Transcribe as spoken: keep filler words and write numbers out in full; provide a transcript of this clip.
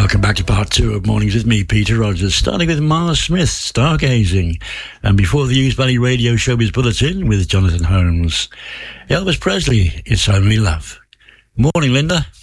Welcome back to part two of Mornings with me, Peter Rogers, starting with Mars Smith, Stargazing, and before the Hughes Valley Radio Showbiz Bulletin with Jonathan Holmes. Elvis Presley, It's Only Love. Morning, Linda.